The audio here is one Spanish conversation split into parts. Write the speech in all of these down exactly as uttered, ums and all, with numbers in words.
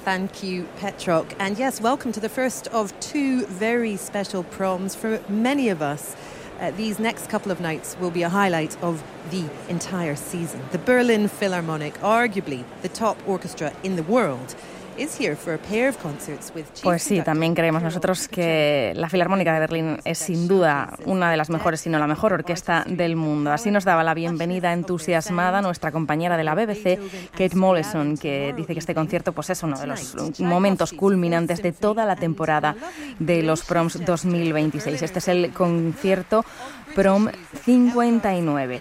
Thank you, Petrok. And yes, welcome to the first of two very special proms for many of us. Uh, these next couple of nights will be a highlight of the entire season. The Berlin Philharmonic, arguably the top orchestra in the world, is here for a pair of concerts with chief Pues sí, también creemos nosotros que la Filarmónica de Berlín es sin duda una de las mejores, si no la mejor orquesta del mundo. Así nos daba la bienvenida entusiasmada nuestra compañera de la B B C, Kate Mollison, que dice que este concierto pues es uno de los momentos culminantes de toda la temporada de los Proms dos mil veintiséis. Este es el concierto Prom cincuenta y nueve.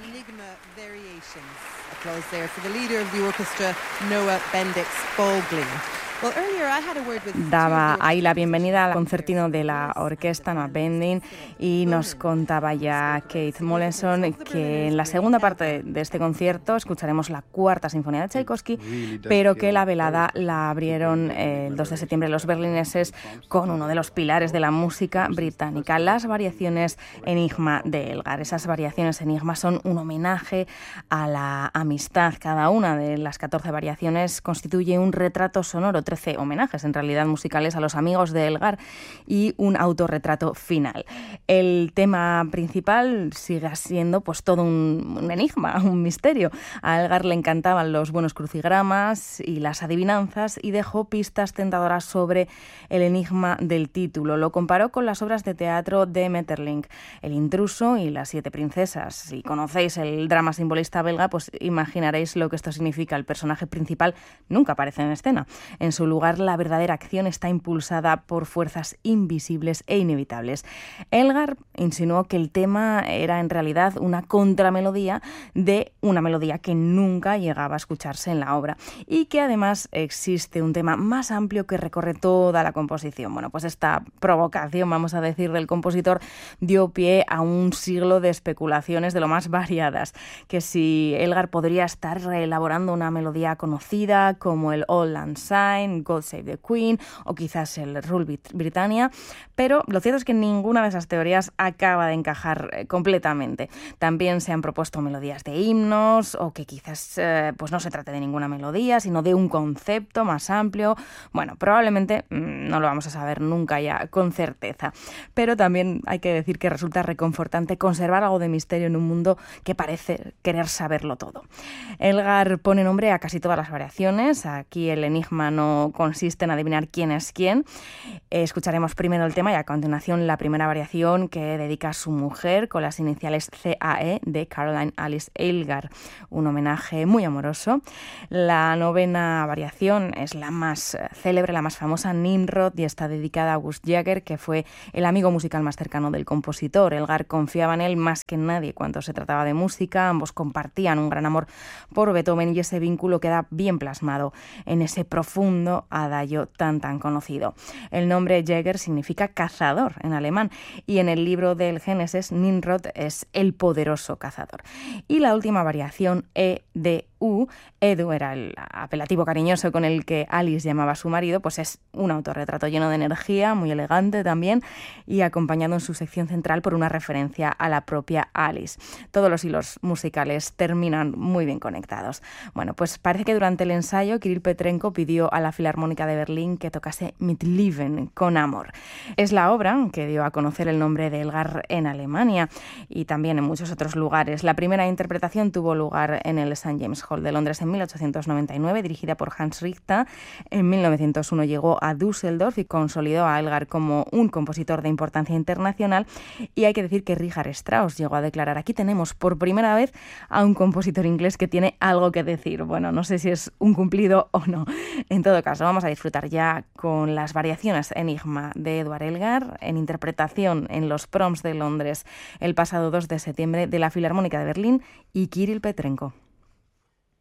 Daba ahí la bienvenida al concertino de la orquesta Noah Bending y nos contaba ya Kate Mollison que en la segunda parte de este concierto escucharemos la cuarta sinfonía de Tchaikovsky, pero que la velada la abrieron el dos de septiembre los berlineses con uno de los pilares de la música británica, las variaciones Enigma de Elgar. Esas variaciones Enigma son un homenaje a la amistad. Cada una de las catorce variaciones constituye un retrato sonoro, trece homenajes en realidad musicales a los amigos de Elgar y un autorretrato final. El tema principal sigue siendo pues todo un, un enigma, un misterio. A Elgar le encantaban los buenos crucigramas y las adivinanzas y dejó pistas tentadoras sobre el enigma del título. Lo comparó con las obras de teatro de Maeterlinck, El intruso y Las siete princesas. Si conocéis el drama simbolista belga, pues imaginaréis lo que esto significa. El personaje principal nunca aparece en escena. En su lugar, la verdadera acción está impulsada por fuerzas invisibles e inevitables. Elgar insinuó que el tema era en realidad una contramelodía de una melodía que nunca llegaba a escucharse en la obra y que además existe un tema más amplio que recorre toda la composición. Bueno, pues esta provocación, vamos a decir, del compositor dio pie a un siglo de especulaciones de lo más variadas, que si Elgar podría estar reelaborando una melodía conocida como el Auld Lang Syne, God Save the Queen o quizás el Rule Britannia, pero lo cierto es que ninguna de esas teorías acaba de encajar eh, completamente. También se han propuesto melodías de himnos o que quizás eh, pues no se trate de ninguna melodía, sino de un concepto más amplio. Bueno, probablemente mmm, no lo vamos a saber nunca ya con certeza, pero también hay que decir que resulta reconfortante conservar algo de misterio en un mundo que parece querer saberlo todo. Elgar pone nombre a casi todas las variaciones. Aquí el enigma no consiste en adivinar quién es quién. Eh, escucharemos primero el tema y a continuación la primera variación que dedica a su mujer con las iniciales C A E de Caroline Alice Elgar, un homenaje muy amoroso. La novena variación es la más célebre, la más famosa, Nimrod, y está dedicada a August Jäger, que fue el amigo musical más cercano del compositor. Elgar confiaba en él más que en nadie cuando se trataba de música. Ambos compartían un gran amor por Beethoven y ese vínculo queda bien plasmado en ese profundo adagio tan tan conocido. El nombre Jäger significa cazador en alemán y en el libro del Génesis Nimrod es el poderoso cazador. Y la última variación, E D U, Edu era el apelativo cariñoso con el que Alice llamaba a su marido, pues es un autorretrato lleno de energía, muy elegante también, y acompañado en su sección central por una referencia a la propia Alice. Todos los hilos musicales terminan muy bien conectados. Bueno, pues parece que durante el ensayo Kirill Petrenko pidió a la Filarmónica de Berlín que tocase Mit Lieben, con amor. Es la obra que dio a conocer el nombre de Elgar en Alemania y también en muchos otros lugares. La primera interpretación tuvo lugar en el Saint James Hall de Londres en mil ochocientos noventa y nueve, dirigida por Hans Richter. En mil novecientos uno llegó a Düsseldorf y consolidó a Elgar como un compositor de importancia internacional. Y hay que decir que Richard Strauss llegó a declarar: aquí tenemos por primera vez a un compositor inglés que tiene algo que decir. Bueno, no sé si es un cumplido o no. En todo caso, vamos a disfrutar ya con las variaciones Enigma de Edward Elgar en interpretación en los Proms de Londres el pasado dos de septiembre de la Filarmónica de Berlín y Kirill Petrenko.